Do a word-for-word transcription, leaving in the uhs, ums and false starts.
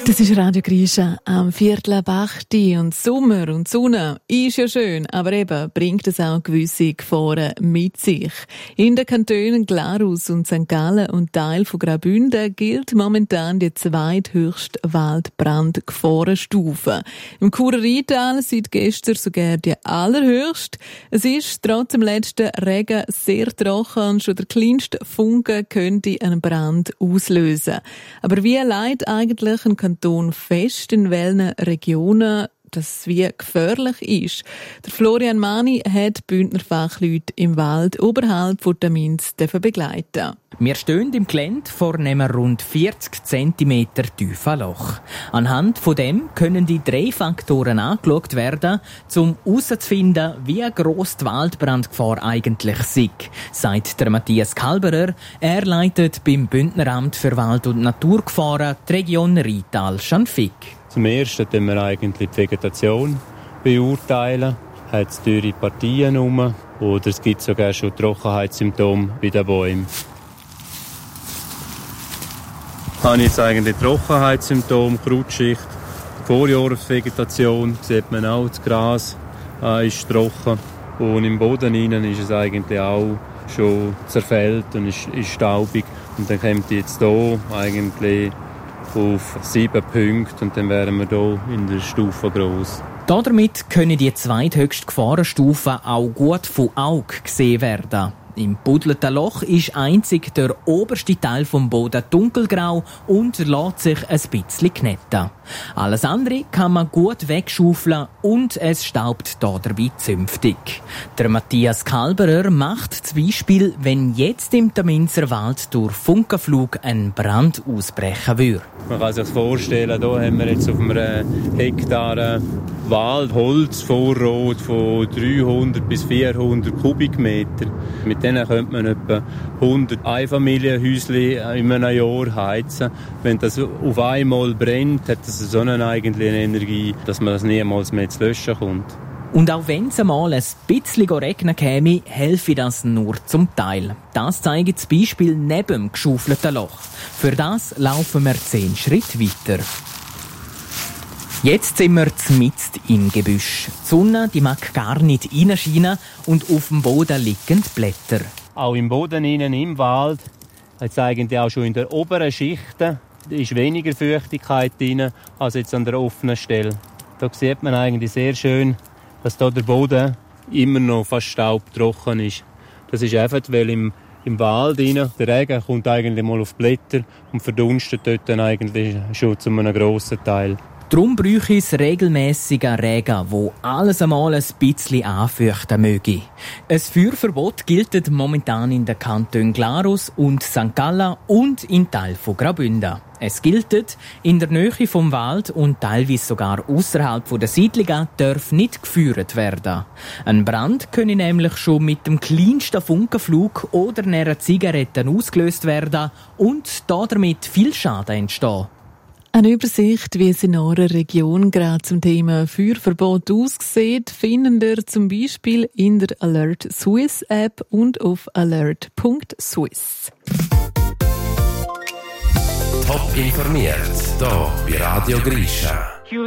Das ist Radio Grisha am Viertel ab acht und Sommer und Sonne ist ja schön, aber eben bringt es auch gewisse Gefahren mit sich. In den Kantonen Glarus und Sankt Gallen und Teil von Graubünden gilt momentan die zweithöchste Waldbrandgefahrenstufe. Im Churer Rheintal seit gestern sogar die allerhöchste. Es ist trotz dem letzten Regen sehr trocken und schon der kleinste Funke könnte einen Brand auslösen. Aber wie leidet eigentlich ein Kanton fest, in welchen Regionen das wie gefährlich ist? Der Florian Mani hat Bündner Fachleute im Wald oberhalb von Tamins begleiten. Wir stehen im Gelände vor einem rund vierzig Zentimeter tiefen Loch. Anhand von dem können die drei Faktoren angeschaut werden, um herauszufinden, wie gross die Waldbrandgefahr eigentlich ist, sagt der Matthias Kalberer. Er leitet beim Bündneramt für Wald- und Naturgefahren die Region Rheintal-Schanfigg. Zum Ersten beurteilen wir eigentlich die Vegetation. Beurteilen. Hat es dürre Partien herum oder es gibt sogar schon Trockenheitssymptome bei den Bäumen. Habe ich jetzt eigentlich Trockenheitssymptome, Krautschicht, Vorjahresvegetation, sieht man auch, das Gras äh, ist trocken und im Boden innen ist es eigentlich auch schon zerfällt und ist, ist staubig. Und dann kommt jetzt hier eigentlich auf sieben Punkte und dann wären wir hier in der Stufe gross. Damit können die zweithöchste Gefahrenstufe auch gut von Auge gesehen werden. Im buddelten Loch ist einzig der oberste Teil vom Boden dunkelgrau und lässt sich ein bisschen knetten. Alles andere kann man gut wegschaufeln und es staubt da dabei zünftig. Der Matthias Kalberer macht zum Beispiel, wenn jetzt im Taminser Wald durch Funkenflug ein Brand ausbrechen würde. Man kann sich vorstellen, hier haben wir jetzt auf einem Hektar Wald Holzvorrat von dreihundert bis vierhundert Kubikmeter. Mit denen könnte man etwa hundert Einfamilienhäuschen in einem Jahr heizen. Wenn das auf einmal brennt, hat das so eine eigentliche Energie, dass man das niemals mehr zu löschen kommt. Und auch wenn es einmal ein bisschen regnen käme, helfe das nur zum Teil. Das zeigt das Beispiel neben dem geschaufelten Loch. Für das laufen wir zehn Schritte weiter. Jetzt sind wir mitten im Gebüsch. Die Sonne die mag gar nicht reinscheinen und auf dem Boden liegen die Blätter. Auch im Boden innen im Wald, jetzt eigentlich auch schon in der oberen Schichten, ist weniger Feuchtigkeit drin als jetzt an der offenen Stelle. Da sieht man eigentlich sehr schön, dass da der Boden immer noch fast staubtrocken ist. Das ist einfach, weil im, im Wald rein, der Regen kommt eigentlich mal auf die Blätter und verdunstet dort dann eigentlich schon zu einem grossen Teil. Darum bräuchte es regelmässigen Regen, wo alles einmal ein bisschen anfeuchten möge. Ein Feuerverbot gilt momentan in den Kantonen Glarus und Sankt Gallen und in Teil von Graubünden. Es gilt, in der Nähe vom Wald und teilweise sogar außerhalb der Siedlungen darf nicht gefeuert werden. Ein Brand könne nämlich schon mit dem kleinsten Funkenflug oder einer Zigarette ausgelöst werden und damit viel Schaden entstehen. Eine Übersicht, wie es in eurer Region gerade zum Thema Feuerverbot aussieht, finden ihr zum Beispiel in der Alert Swiss App und auf alert punkt swiss. Top informiert, hier bei Radio Grisha.